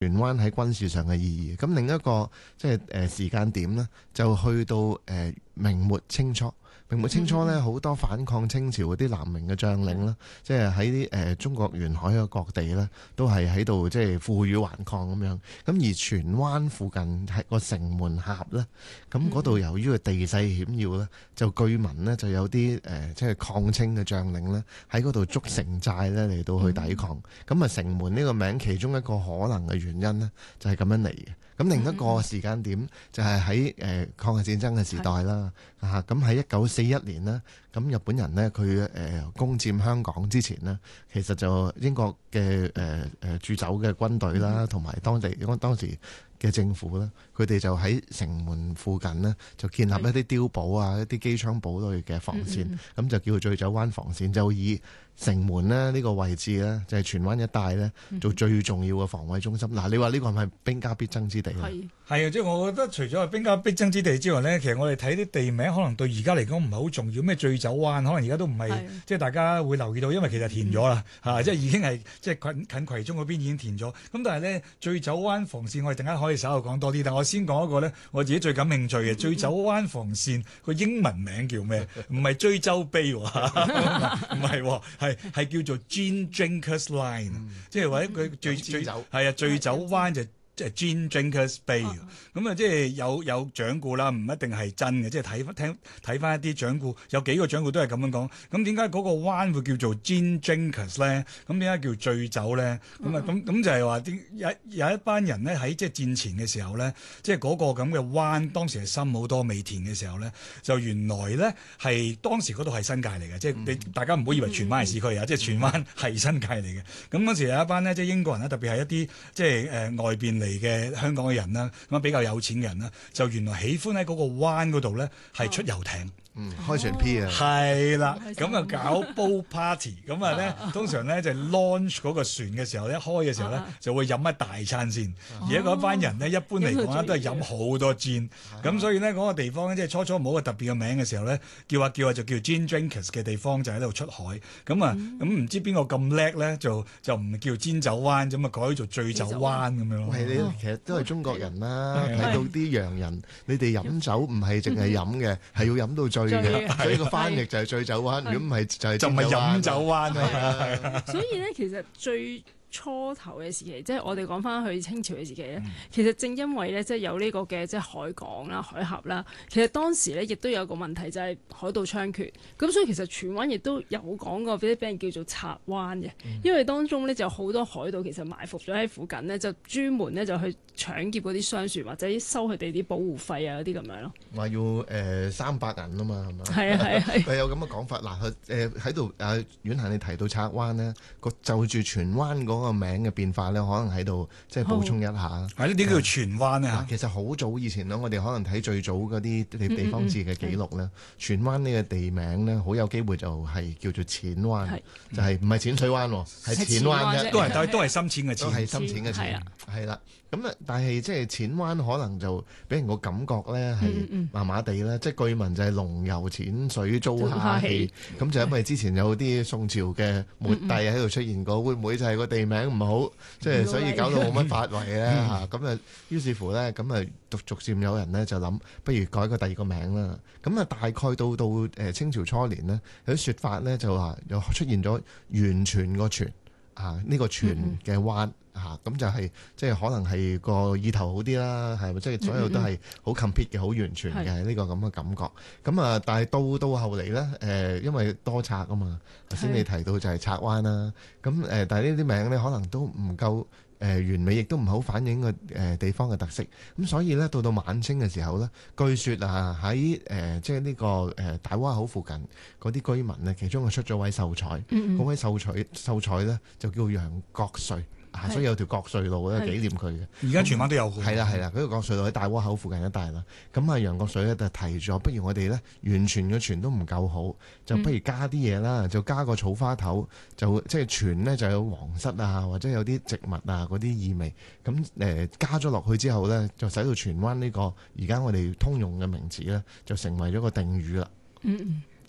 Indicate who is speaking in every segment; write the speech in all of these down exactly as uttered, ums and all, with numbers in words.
Speaker 1: 荃灣喺軍事上嘅意義。咁另一個即係誒時間點呢，就去到誒、呃、明末清初。明末清初咧，好多反抗清朝嗰啲南明嘅將領啦，即係喺啲誒中國沿海嘅各地咧，都係喺度即係負隅頑抗咁樣。咁而荃灣附近係個城門峽咧，咁嗰度由於個地勢險要咧，就據聞呢就有啲誒即係抗清嘅將領咧喺嗰度築城寨咧嚟到去抵抗。咁啊城門呢個名其中一個可能嘅原因呢，就係咁樣嚟嘅。咁另一個時間點就係喺誒抗日戰爭嘅時代啦，啊咁喺一九四一年呢，咁日本人呢，佢誒攻佔香港之前呢，其實就英國嘅誒誒駐守嘅軍隊啦，同埋當地當時嘅政府啦，佢哋就喺城門附近呢，就建立一啲碉堡啊、一啲機槍堡類嘅防線，咁就叫醉酒灣防線，就以城門呢呢個位置呢，就係荃灣一帶呢，做最重要嘅防衛中心。嗱，你話呢個係咪兵家必爭之地咧？係
Speaker 2: 係啊，即係我覺得除咗係兵家必爭之地之外呢，其實我哋睇啲地名可能對而家嚟講唔係好重要。咩醉酒灣可能而家都唔係即係大家會留意到，因為其實填咗啦嚇，即係已經係即係近近葵涌嗰邊已經填咗。咁但係呢，醉酒灣防線我哋陣間可以稍後講多啲，但我先講一個呢，我自己最感興趣嘅醉酒灣防線個英文名叫咩？唔係追洲碑喎，唔係喎，係係叫做 Gin Drinkers Line，嗯、即係或者佢醉醉係啊醉酒灣就。即係 Gin Drinkers Bay，咁啊即係有有掌故啦，唔一定係真嘅，即係睇翻聽睇翻一啲掌故，有幾個掌故都係咁樣講。咁點解嗰個灣會叫做 Gin Drinkers 咧？咁點解叫醉酒咧？咁啊咁咁就係話啲有有一班人咧喺即係戰前嘅時候咧，即係嗰個咁嘅灣當時係深好多未填嘅時候咧，就原來咧係當時嗰度係新界嚟嘅，即係你大家唔好以為荃灣係市區啊，即係荃灣係新界嚟嘅。咁嗰時有一班咧即係英國人咧，特別係一啲即係誒、呃、外邊嚟嘅香港嘅人啦，咁比較有錢嘅人啦，就原來喜歡喺嗰個灣嗰度咧係出遊艇。
Speaker 1: 嗯，開船 P 啊，
Speaker 2: 係啦，咁啊搞煲 party，咁啊咧通常咧就 launch 嗰個船嘅時候，一開嘅時候咧就會飲一大餐先，而家嗰班人咧一般嚟講咧都係飲好多 gin，咁所以咧嗰個地方咧即係初初冇個特別嘅名嘅時候咧，叫下叫下就叫 Gin Drinkers 嘅地方就喺度出海，咁啊咁唔知邊個咁叻咧就就唔叫煎酒灣，咁啊改做醉酒灣咁樣咯。
Speaker 1: 係你其實都係中國人啦，睇到啲洋人，你哋飲酒唔係淨係飲嘅，係要飲到醉。所以個翻譯就係醉酒灣，如果唔係就係
Speaker 2: 就唔係飲酒灣啊。
Speaker 3: 所以咧，其實最初頭嘅時期，即係我哋講翻去清朝嘅時期咧，其實正因為咧，即係有呢個嘅即係海港啦、海峽啦，其實當時咧亦都有個問題就係海盜猖獗，咁所以其實荃灣亦都有講過俾啲俾人叫做賊灣嘅，因為當中咧就好多海盜其實埋伏咗喺附近呢，就專門咧就去搶劫嗰啲商船或者收佢哋啲保護費啊嗰啲咁樣咯。
Speaker 1: 話要誒三百銀啊嘛，係嘛？
Speaker 3: 係啊係啊係。
Speaker 1: 佢有咁嘅講法嗱，誒喺度啊，婉嫻你提到賊灣呢，個就住荃灣嗰個名嘅變化咧，可能喺度即係補充一下。
Speaker 2: 係呢啲叫荃灣啊。
Speaker 1: 其實好早以前咧，我哋可能睇最早嗰啲地地方志嘅記錄咧，荃灣呢個地名咧，好有機會就係叫做淺灣，就係唔係淺水灣喎，係淺灣啫，
Speaker 2: 都係都係深淺嘅淺，
Speaker 1: 都係深淺嘅淺，係啦。咁啊，但係即係淺灣可能就俾人個感覺咧係麻麻地啦，即係據聞就係龍遊淺水遭蝦氣，咁就因為之前有啲宋朝嘅末帝喺度出現過，會唔會就係個地名唔好，即係所以搞到冇乜發圍咧嚇？咁啊，於是乎咧，咁啊逐逐漸有人咧就諗，不如改個第二個名啦。咁啊，大概到到誒清朝初年呢，有啲説法咧就話又出現咗源泉個泉啊，呢個泉嘅灣。嚇咁、啊、就係即係可能係個意頭好啲啦，係咪？即係所有都係好 complete 嘅，好完全嘅呢、呢個咁嘅感覺。咁啊，但係到到後嚟咧，誒、呃，因為多賊啊嘛，頭先你提到就係賊灣啦。咁誒、呃，但係呢啲名咧可能都唔夠誒、呃、完美，亦都唔好反映個誒、呃、地方嘅特色。咁所以咧，到到晚清嘅時候咧，據説啊喺誒即係呢個誒大窩口附近嗰啲居民咧，其中係出咗位秀才，嗰、嗯嗯、位秀才秀才咧就叫楊國瑞。啊，所以有條國瑞路咧紀念佢嘅。而
Speaker 2: 家荃灣都有嘅。
Speaker 1: 係啦係啦，嗰、那個國瑞路喺大窩口附近一帶啦。咁啊，楊國瑞咧就提咗，不如我哋咧完全嘅泉都唔夠好，就不如加啲嘢啦，就加個草花頭，就即係泉咧就有皇室啊，或者有啲植物啊嗰啲意味。咁誒、呃、加咗落去之後咧，就使到荃灣呢個而家我哋通用嘅名字咧，就成為咗個定語啦。
Speaker 3: 嗯嗯。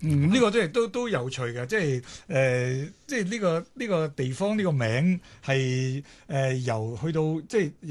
Speaker 2: 嗯，呢、個都係都都有趣嘅，即係誒、呃，即係呢、個呢、個地方呢、個名係誒、呃、由去到即係。